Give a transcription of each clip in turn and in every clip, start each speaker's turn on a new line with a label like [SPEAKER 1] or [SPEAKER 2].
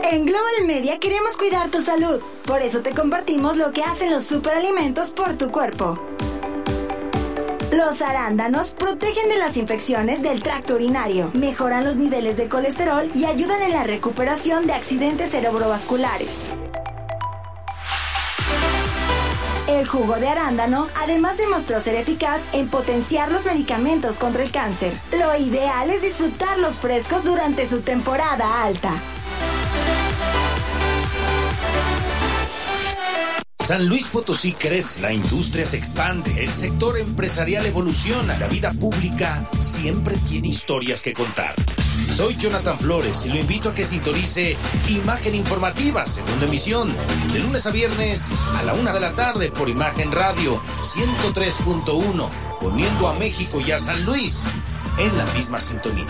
[SPEAKER 1] En Global Media queremos cuidar tu salud. Por eso te compartimos lo que hacen los superalimentos por tu cuerpo. Los arándanos protegen de las infecciones del tracto urinario, mejoran los niveles de colesterol y ayudan en la recuperación de accidentes cerebrovasculares. El jugo de arándano además demostró ser eficaz en potenciar los medicamentos contra el cáncer. Lo ideal es disfrutarlos frescos durante su temporada alta.
[SPEAKER 2] San Luis Potosí crece, la industria se expande, el sector empresarial evoluciona, la vida pública siempre tiene historias que contar. Soy Jonathan Flores y lo invito a que sintonice Imagen Informativa, segunda emisión, de lunes a viernes a la 1 de la tarde por Imagen Radio 103.1, poniendo a México y a San Luis en la misma sintonía.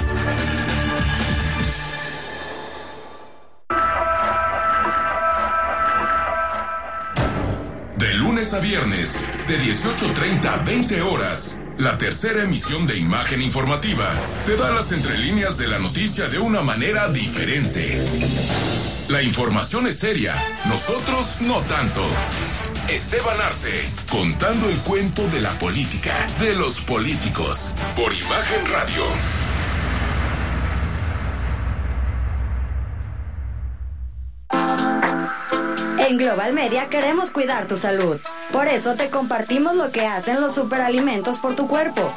[SPEAKER 3] De lunes a viernes, de 18:30 a 20 horas, la tercera emisión de Imagen Informativa te da las entrelíneas de la noticia de una manera diferente. La información es seria, nosotros no tanto. Esteban Arce, contando el cuento de la política, de los políticos, por Imagen Radio.
[SPEAKER 1] En Global Media queremos cuidar tu salud. Por eso te compartimos lo que hacen los superalimentos por tu cuerpo.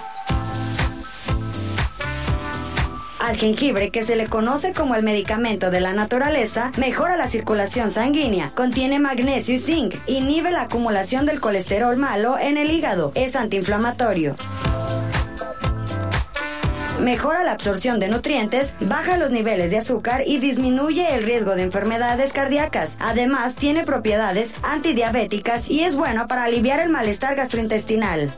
[SPEAKER 1] Al jengibre, que se le conoce como el medicamento de la naturaleza, mejora la circulación sanguínea, contiene magnesio y zinc, inhibe la acumulación del colesterol malo en el hígado, es antiinflamatorio. Mejora la absorción de nutrientes, baja los niveles de azúcar y disminuye el riesgo de enfermedades cardíacas. Además, tiene propiedades antidiabéticas y es bueno para aliviar el malestar gastrointestinal.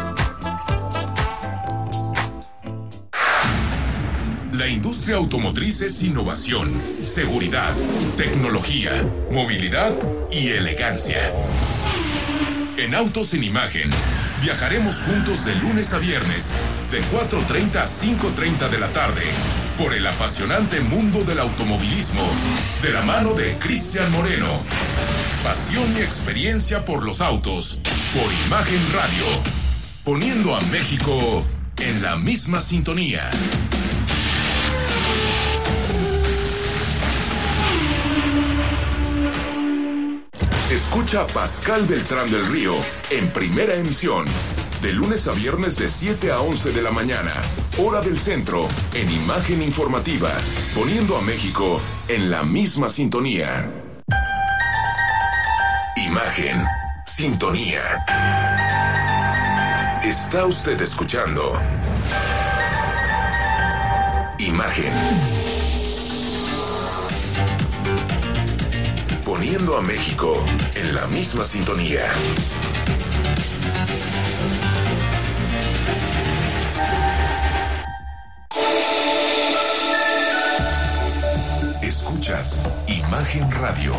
[SPEAKER 3] La industria automotriz es innovación, seguridad, tecnología, movilidad y elegancia. En Autos en Imagen, viajaremos juntos de lunes a viernes, de 4:30 a 5:30 de la tarde, por el apasionante mundo del automovilismo, de la mano de Cristian Moreno. Pasión y experiencia por los autos, por Imagen Radio, poniendo a México en la misma sintonía. Escucha a Pascal Beltrán del Río en Primera Emisión, de lunes a viernes de 7 a 11 de la mañana, hora del centro, en Imagen Informativa, poniendo a México en la misma sintonía. Imagen, sintonía. Está usted escuchando Imagen. Poniendo a México en la misma sintonía. Escuchas Imagen Radio.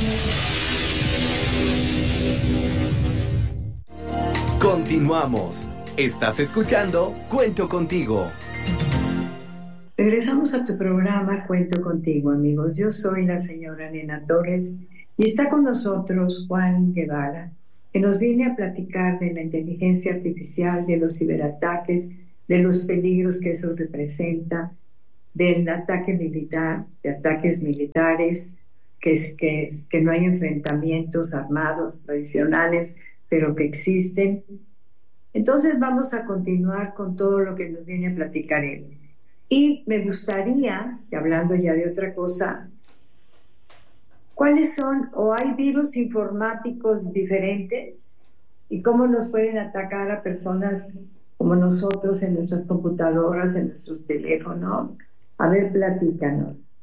[SPEAKER 4] Continuamos. Estás escuchando Cuento Contigo.
[SPEAKER 5] Regresamos a tu programa Cuento Contigo, amigos. Yo soy la señora Nena Torres y está con nosotros Juan Guevara, que nos viene a platicar de la inteligencia artificial, de los ciberataques, de los peligros que eso representa, del ataque militar, de ataques militares, que no hay enfrentamientos armados tradicionales, pero que existen. Entonces vamos a continuar con todo lo que nos viene a platicar él. Y me gustaría, hablando ya de otra cosa, ¿cuáles son o hay virus informáticos diferentes? ¿Y cómo nos pueden atacar a personas como nosotros en nuestras computadoras, en nuestros teléfonos? A ver, platícanos.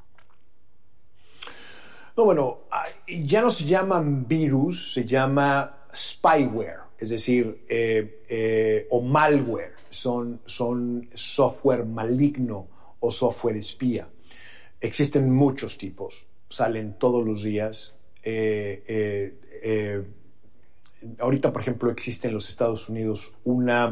[SPEAKER 6] No, bueno, ya no se llaman virus, se llama spyware, es decir, o malware. Son software maligno o software espía. Existen muchos tipos, salen todos los días. Ahorita, por ejemplo, existe en los Estados Unidos una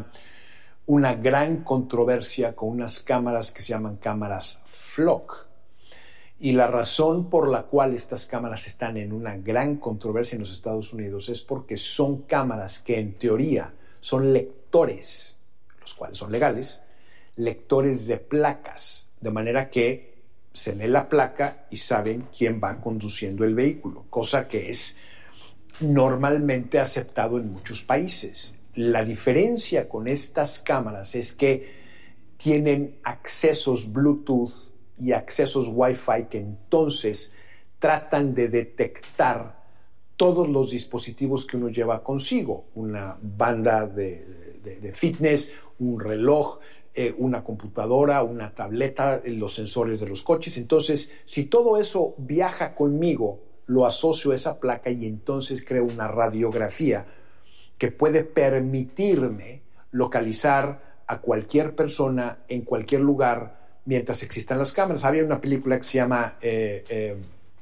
[SPEAKER 6] gran controversia con unas cámaras que se llaman cámaras Flock. Y la razón por la cual estas cámaras están en una gran controversia en los Estados Unidos es porque son cámaras que en teoría son lectores, los cuales son legales, lectores de placas, de manera que se lee la placa y saben quién va conduciendo el vehículo, cosa que es normalmente aceptado en muchos países. La diferencia con estas cámaras es que tienen accesos Bluetooth y accesos Wi-Fi que entonces tratan de detectar todos los dispositivos que uno lleva consigo, una banda de fitness, un reloj, una computadora, una tableta, los sensores de los coches. Entonces, si todo eso viaja conmigo, lo asocio a esa placa y entonces creo una radiografía que puede permitirme localizar a cualquier persona en cualquier lugar mientras existan las cámaras. Había una película que se llama Evil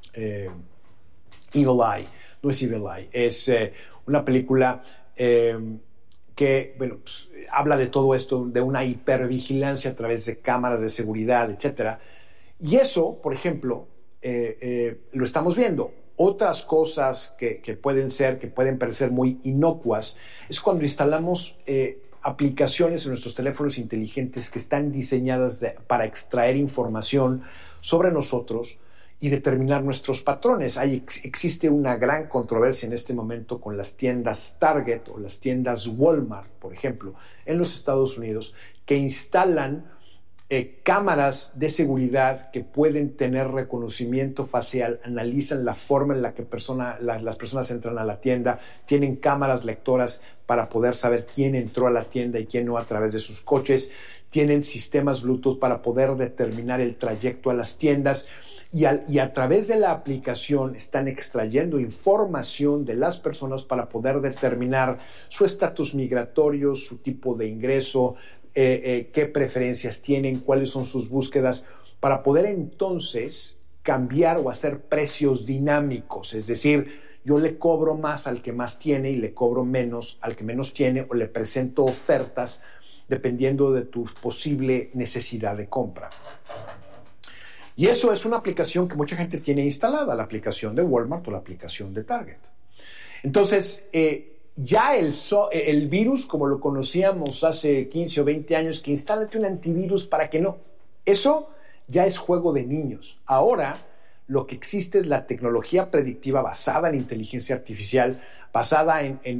[SPEAKER 6] Eye. No es Evil Eye, es una película que bueno, pues, habla de todo esto, de una hipervigilancia a través de cámaras de seguridad, etc. Y eso, por ejemplo, lo estamos viendo. Otras cosas que pueden parecer muy inocuas es cuando instalamos aplicaciones en nuestros teléfonos inteligentes que están diseñadas para extraer información sobre nosotros y determinar nuestros patrones. Existe una gran controversia en este momento con las tiendas Target o las tiendas Walmart, por ejemplo, en los Estados Unidos, que instalan cámaras de seguridad que pueden tener reconocimiento facial, analizan la forma en la que las personas entran a la tienda, tienen cámaras lectoras para poder saber quién entró a la tienda y quién no a través de sus coches, tienen sistemas Bluetooth para poder determinar el trayecto a las tiendas y a través de la aplicación están extrayendo información de las personas para poder determinar su estatus migratorio, su tipo de ingreso, qué preferencias tienen, cuáles son sus búsquedas, para poder entonces cambiar o hacer precios dinámicos. Es decir, yo le cobro más al que más tiene y le cobro menos al que menos tiene, o le presento ofertas dependiendo de tu posible necesidad de compra. Y eso es una aplicación que mucha gente tiene instalada, la aplicación de Walmart o la aplicación de Target. Entonces, ya el virus, como lo conocíamos hace 15 o 20 años, que instálate un antivirus para que no. Eso ya es juego de niños. Ahora lo que existe es la tecnología predictiva basada en inteligencia artificial, basada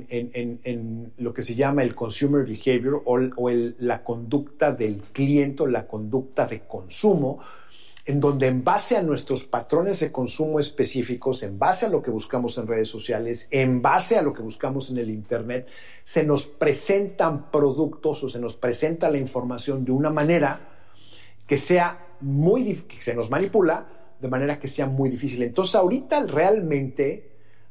[SPEAKER 6] en lo que se llama el consumer behavior o la conducta del cliente o la conducta de consumo, en donde en base a nuestros patrones de consumo específicos, en base a lo que buscamos en redes sociales, en base a lo que buscamos en el Internet, se nos presentan productos o se nos presenta la información de una manera que sea que se nos manipula de manera que sea muy difícil. Entonces, ahorita realmente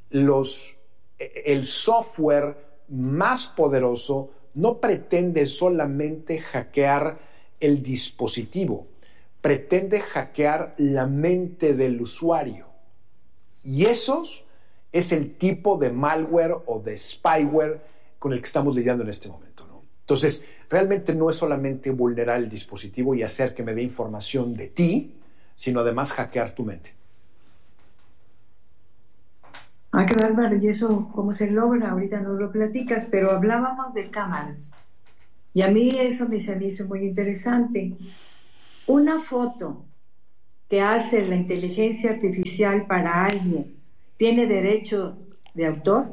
[SPEAKER 6] el software más poderoso no pretende solamente hackear el dispositivo, pretende hackear la mente del usuario. Y esos es el tipo de malware o de spyware con el que estamos lidiando en este momento, ¿no? Entonces, realmente no es solamente vulnerar el dispositivo y hacer que me dé información de ti, sino además hackear tu mente.
[SPEAKER 5] Ah, qué bárbaro. ¿Y eso cómo se logra? Ahorita no lo platicas, pero hablábamos de cámaras. Y a mí eso me se me hizo muy interesante. Una foto que hace la inteligencia artificial para alguien, ¿tiene derecho de autor?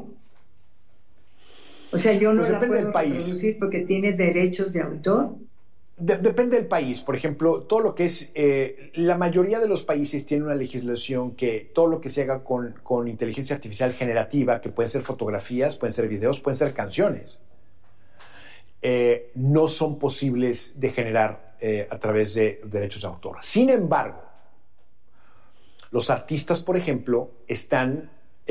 [SPEAKER 5] O sea, yo no la puedo reproducir porque tiene derechos de autor.
[SPEAKER 6] Depende del país. Por ejemplo, todo lo que es... la mayoría de los países tienen una legislación que todo lo que se haga con inteligencia artificial generativa, que pueden ser fotografías, pueden ser videos, pueden ser canciones, no son posibles de generar a través de derechos de autor. Sin embargo, los artistas, por ejemplo, están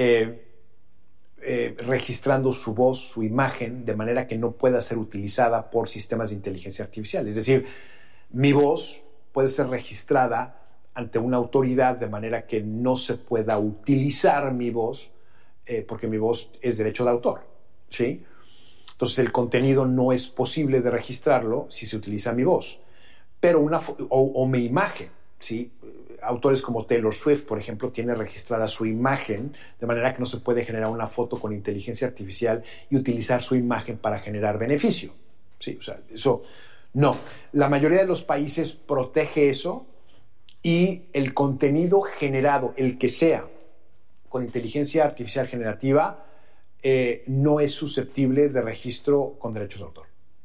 [SPEAKER 6] registrando su voz, su imagen, de manera que no pueda ser utilizada por sistemas de inteligencia artificial. Es decir, mi voz puede ser registrada ante una autoridad de manera que no se pueda utilizar mi voz, porque mi voz es derecho de autor, ¿sí? Entonces el contenido no es posible de registrarlo si se utiliza mi voz, pero o mi imagen, ¿sí? autores como Taylor Swift, por ejemplo, tiene registrada su imagen, de manera que no se puede generar una foto con inteligencia artificial y utilizar su imagen para generar beneficio. Sí, o sea, eso no. La mayoría de los países protege eso y el contenido generado, el que sea, con inteligencia artificial generativa, no es susceptible de registro con derechos de autor.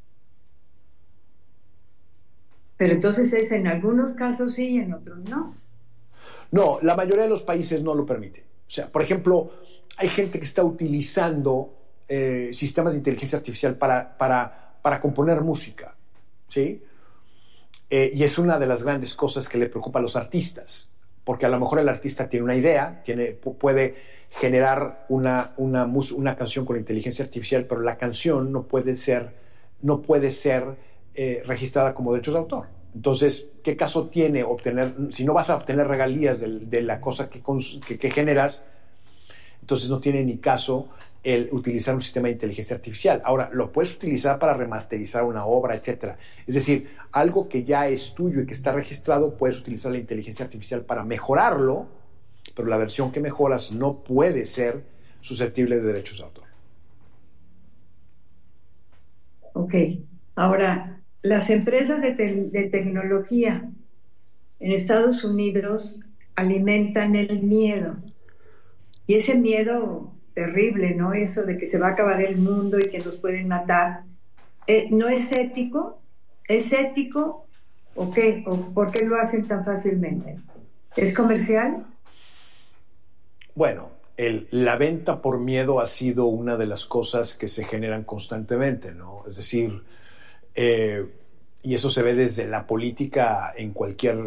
[SPEAKER 5] Pero entonces es en algunos casos sí y en otros no.
[SPEAKER 6] No, la mayoría de los países no lo permite. O sea, por ejemplo, hay gente que está utilizando sistemas de inteligencia artificial para componer música, ¿sí? Y es una de las grandes cosas que le preocupa a los artistas, porque a lo mejor el artista tiene una idea, puede generar una canción con inteligencia artificial, pero la canción no puede ser registrada como derechos de autor. Entonces, ¿qué caso tiene obtener, si no vas a obtener regalías de la cosa que generas? Entonces no tiene ni caso el utilizar un sistema de inteligencia artificial. Ahora, lo puedes utilizar para remasterizar una obra, etcétera. Es decir, algo que ya es tuyo y que está registrado, puedes utilizar la inteligencia artificial para mejorarlo, pero la versión que mejoras no puede ser susceptible de derechos de autor.
[SPEAKER 5] Ok. Ahora, las empresas de tecnología en Estados Unidos alimentan el miedo. Y ese miedo terrible, ¿no? Eso de que se va a acabar el mundo y que nos pueden matar. ¿No es ético? ¿Es ético? ¿O qué? ¿O por qué lo hacen tan fácilmente? ¿Es comercial?
[SPEAKER 6] Bueno, la venta por miedo ha sido una de las cosas que se generan constantemente, ¿no? Es decir, y eso se ve desde la política en cualquier,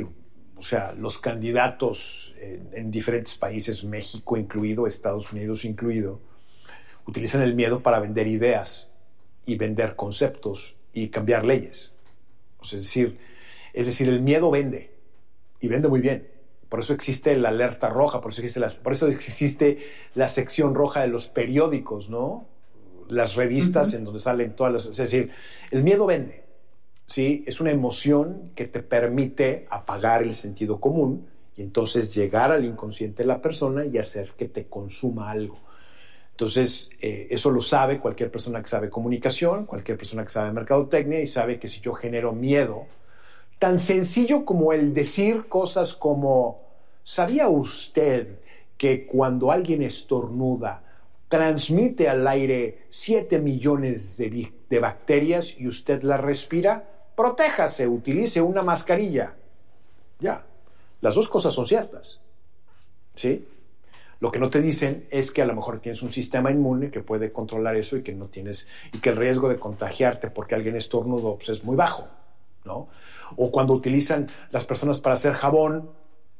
[SPEAKER 6] o sea, los candidatos en diferentes países, México incluido, Estados Unidos incluido, utilizan el miedo para vender ideas y vender conceptos y cambiar leyes. O sea, es decir, el miedo vende y vende muy bien. Por eso existe la alerta roja, por eso existe la sección roja de los periódicos, ¿no? Las revistas en donde salen todas las... Es decir, el miedo vende, ¿sí? Es una emoción que te permite apagar el sentido común y entonces llegar al inconsciente de la persona y hacer que te consuma algo. Entonces, eso lo sabe cualquier persona que sabe comunicación, cualquier persona que sabe mercadotecnia y sabe que si yo genero miedo, tan sencillo como el decir cosas como, ¿sabía usted que cuando alguien estornuda transmite al aire 7 millones de bacterias y usted las respira? Protéjase, utilice una mascarilla. Ya, las dos cosas son ciertas, ¿sí? Lo que no te dicen es que a lo mejor tienes un sistema inmune que puede controlar eso y que no tienes, y que el riesgo de contagiarte porque alguien estornudó pues es muy bajo, ¿no? O cuando utilizan las personas para hacer jabón,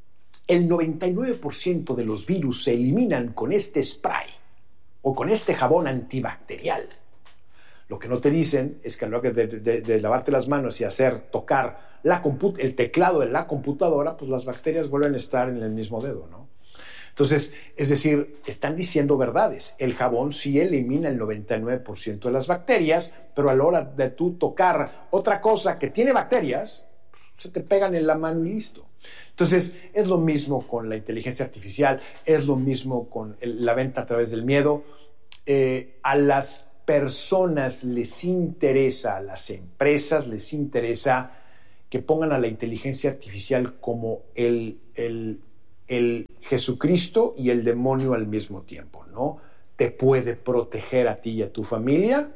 [SPEAKER 6] el 99% de los virus se eliminan con este spray o con este jabón antibacterial. Lo que no te dicen es que a lo largo de lavarte las manos y tocar el teclado de la computadora, pues las bacterias vuelven a estar en el mismo dedo, ¿no? Entonces, es decir, están diciendo verdades. El jabón sí elimina el 99% de las bacterias, pero a la hora de tú tocar otra cosa que tiene bacterias, se te pegan en la mano y listo. Entonces, es lo mismo con la inteligencia artificial, es lo mismo con la venta a través del miedo. A las personas les interesa, a las empresas les interesa que pongan a la inteligencia artificial como el Jesucristo y el demonio al mismo tiempo, ¿no? Te puede proteger a ti y a tu familia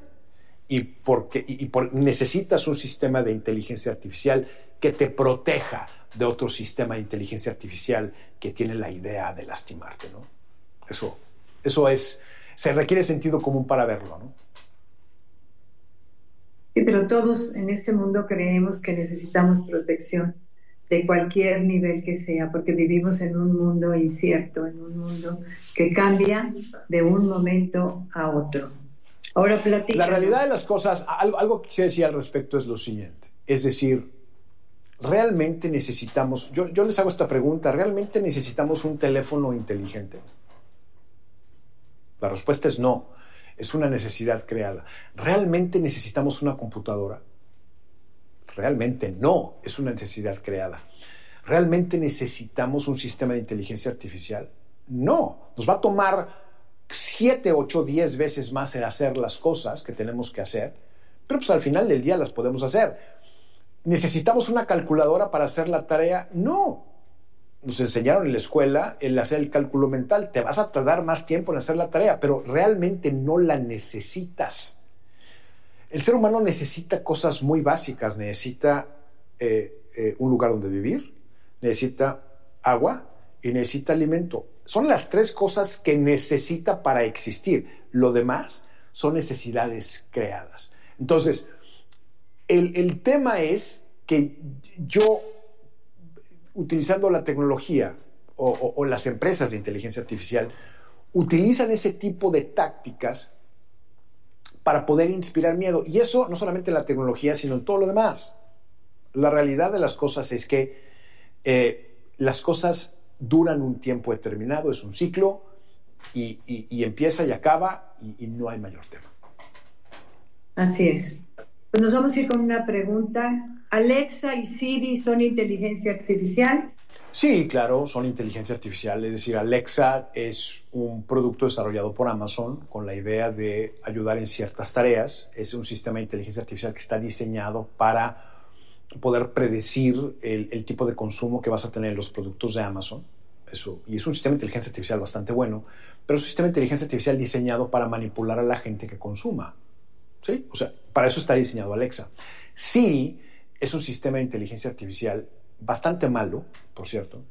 [SPEAKER 6] necesitas un sistema de inteligencia artificial que te proteja de otro sistema de inteligencia artificial que tiene la idea de lastimarte, ¿no? Eso se requiere sentido común para verlo, ¿no?
[SPEAKER 5] Sí, pero todos en este mundo creemos que necesitamos protección de cualquier nivel que sea, porque vivimos en un mundo incierto, en un mundo que cambia de un momento a otro. Ahora platica.
[SPEAKER 6] La realidad de las cosas, algo que quisiera decir al respecto es lo siguiente, es decir, realmente necesitamos, yo les hago esta pregunta, ¿realmente necesitamos un teléfono inteligente? La respuesta es no, es una necesidad creada. ¿Realmente necesitamos una computadora? Realmente no, es una necesidad creada. ¿Realmente necesitamos un sistema de inteligencia artificial? No, nos va a tomar 7, 8, 10 veces más en hacer las cosas que tenemos que hacer, pero pues al final del día las podemos hacer. ¿Necesitamos una calculadora para hacer la tarea? No. Nos enseñaron en la escuela el hacer el cálculo mental. Te vas a tardar más tiempo en hacer la tarea, pero realmente no la necesitas. El ser humano necesita cosas muy básicas. Necesita un lugar donde vivir, necesita agua y necesita alimento. Son las 3 cosas que necesita para existir. Lo demás son necesidades creadas. Entonces, el tema es que yo, utilizando la tecnología o las empresas de inteligencia artificial, utilizan ese tipo de tácticas para poder inspirar miedo. Y eso no solamente en la tecnología, sino en todo lo demás. La realidad de las cosas es que las cosas duran un tiempo determinado, es un ciclo, y empieza y acaba, y no hay mayor tema.
[SPEAKER 5] Así es. Pues nos vamos a ir con una pregunta. ¿Alexa y Siri son inteligencia artificial?
[SPEAKER 6] Sí, claro, son inteligencia artificial. Es decir, Alexa es un producto desarrollado por Amazon con la idea de ayudar en ciertas tareas. Es un sistema de inteligencia artificial que está diseñado para poder predecir el tipo de consumo que vas a tener en los productos de Amazon. Eso, y es un sistema de inteligencia artificial bastante bueno, pero es un sistema de inteligencia artificial diseñado para manipular a la gente que consuma. ¿Sí? O sea, para eso está diseñado Alexa. Siri es un sistema de inteligencia artificial bastante malo, por cierto,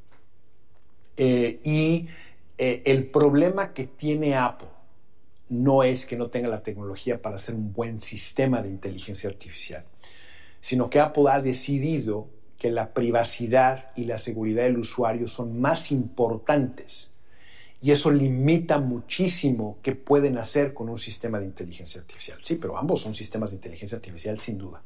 [SPEAKER 6] y el problema que tiene Apple no es que no tenga la tecnología para hacer un buen sistema de inteligencia artificial, sino que Apple ha decidido que la privacidad y la seguridad del usuario son más importantes, y eso limita muchísimo qué pueden hacer con un sistema de inteligencia artificial. Sí, pero ambos son sistemas de inteligencia artificial, sin duda.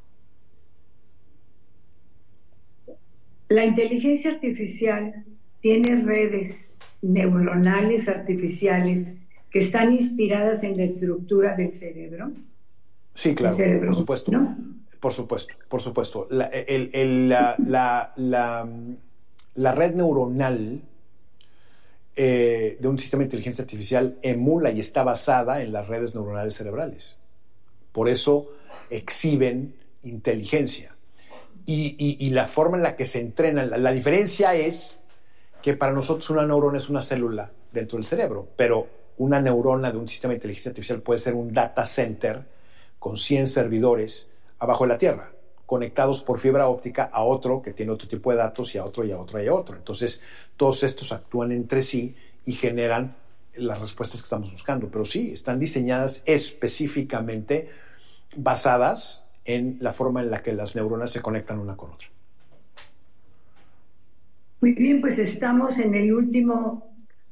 [SPEAKER 5] La inteligencia artificial tiene redes neuronales artificiales que están inspiradas en la estructura del cerebro.
[SPEAKER 6] Sí, claro,
[SPEAKER 5] cerebro,
[SPEAKER 6] por supuesto.
[SPEAKER 5] ¿no?
[SPEAKER 6] Por supuesto. La red neuronal de un sistema de inteligencia artificial emula y está basada en las redes neuronales cerebrales. Por eso exhiben inteligencia. Y la forma en la que se entrenan, la diferencia es que para nosotros una neurona es una célula dentro del cerebro, pero una neurona de un sistema de inteligencia artificial puede ser un data center con 100 servidores abajo de la tierra, conectados por fibra óptica a otro que tiene otro tipo de datos, y a otro, y a otro, y a otro. Entonces, todos estos actúan entre sí y generan las respuestas que estamos buscando. Pero sí, están diseñadas específicamente basadas en la forma en la que las neuronas se conectan una con otra.
[SPEAKER 5] Muy bien, pues estamos en el último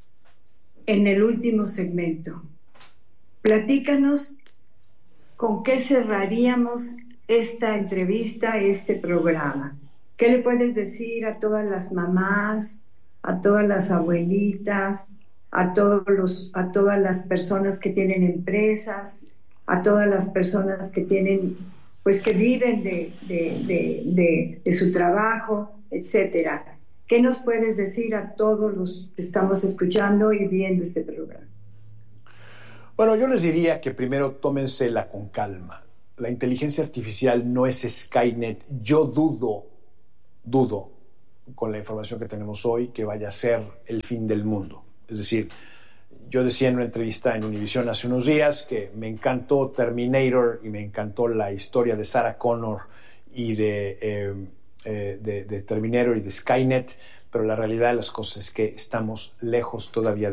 [SPEAKER 5] segmento. Platícanos con qué cerraríamos esta entrevista, este programa. ¿Qué le puedes decir a todas las mamás, a todas las abuelitas, a todas las personas que tienen empresas, a todas las personas que tienen, pues que viven de su trabajo, etcétera? ¿Qué nos puedes decir a todos los que estamos escuchando y viendo este programa?
[SPEAKER 6] Bueno, yo les diría que primero tómensela con calma. La inteligencia artificial no es Skynet. Yo dudo, con la información que tenemos hoy, que vaya a ser el fin del mundo. Es decir, yo decía en una entrevista en Univision hace unos días que me encantó Terminator y me encantó la historia de Sarah Connor y de Terminator y de Skynet, pero la realidad de las cosas es que estamos lejos todavía